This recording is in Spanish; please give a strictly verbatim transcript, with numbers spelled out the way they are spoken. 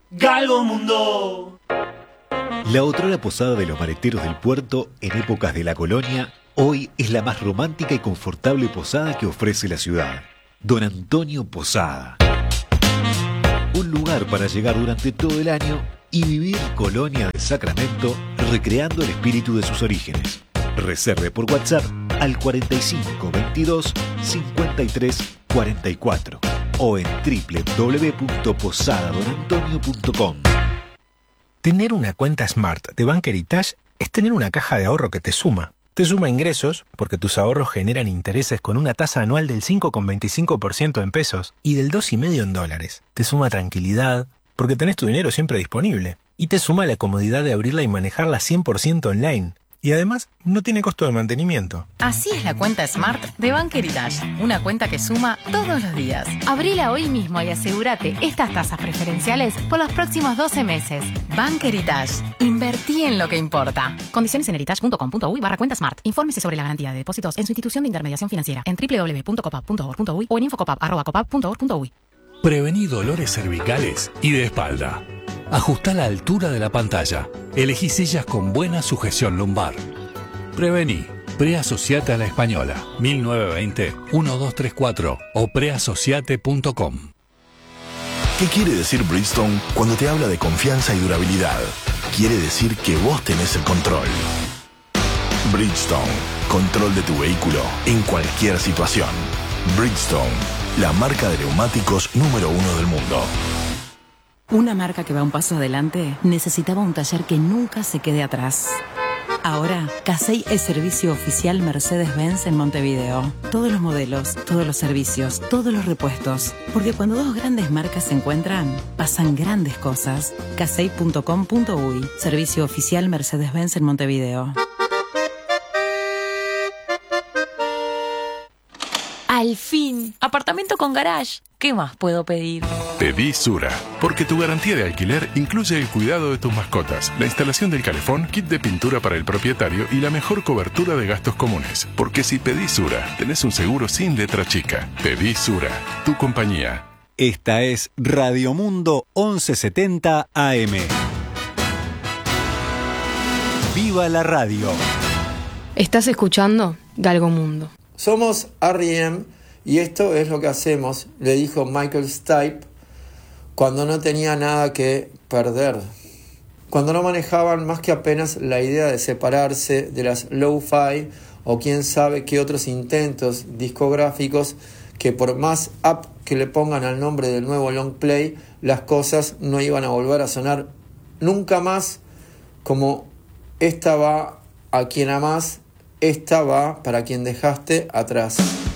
Galgomundo. La otrora posada de los maleteros del puerto en épocas de la colonia, hoy es la más romántica y confortable posada que ofrece la ciudad. Don Antonio Posada. Un lugar para llegar durante todo el año y vivir Colonia de Sacramento, recreando el espíritu de sus orígenes. Reserve por WhatsApp al cuarenta y cinco veintidós cincuenta y tres cuarenta y cuatro o en doble u doble u doble u punto posada don antonio punto com. Tener una cuenta Smart de Bank Heritage es tener una caja de ahorro que te suma. Te suma ingresos, porque tus ahorros generan intereses con una tasa anual del cinco coma veinticinco por ciento en pesos y del dos coma cinco por ciento en dólares. Te suma tranquilidad, porque tenés tu dinero siempre disponible. Y te suma la comodidad de abrirla y manejarla cien por ciento online. Y además, no tiene costo de mantenimiento. Así es la cuenta Smart de Bank Heritage. Una cuenta que suma todos los días. Abrila hoy mismo y asegúrate estas tasas preferenciales por los próximos doce meses. Bank Heritage. Invertí en lo que importa. Condiciones en heritage punto com punto uy barra cuenta Smart. Infórmese sobre la garantía de depósitos en su institución de intermediación financiera en doble u doble u doble u punto copap punto org punto uy o en infocopap arroba copap punto org punto uy. Prevení dolores cervicales y de espalda. Ajustá la altura de la pantalla. Elegí sillas con buena sujeción lumbar. Prevení. Preasociate a la Española. mil novecientos veinte, doce treinta y cuatro o preasociate punto com. ¿Qué quiere decir Bridgestone cuando te habla de confianza y durabilidad? Quiere decir que vos tenés el control. Bridgestone. Control de tu vehículo en cualquier situación. Bridgestone. La marca de neumáticos número uno del mundo. Una marca que va un paso adelante necesitaba un taller que nunca se quede atrás. Ahora, Casey es servicio oficial Mercedes-Benz en Montevideo. Todos los modelos, todos los servicios, todos los repuestos. Porque cuando dos grandes marcas se encuentran, pasan grandes cosas. casey punto com punto uy. Servicio oficial Mercedes-Benz en Montevideo. Al fin, apartamento con garage. ¿Qué más puedo pedir? Pedí Sura, porque tu garantía de alquiler incluye el cuidado de tus mascotas, la instalación del calefón, kit de pintura para el propietario y la mejor cobertura de gastos comunes. Porque si pedís Sura, tenés un seguro sin letra chica. Pedí Sura, tu compañía. Esta es Radio Mundo once setenta A M. ¡Viva la radio! Estás escuchando Galgomundo. Somos R E M y esto es lo que hacemos, le dijo Michael Stipe cuando no tenía nada que perder. Cuando no manejaban más que apenas la idea de separarse de las lo-fi o quién sabe qué otros intentos discográficos que por más up que le pongan al nombre del nuevo long play, las cosas no iban a volver a sonar nunca más como esta va a quien amás, esta va para quien dejaste atrás.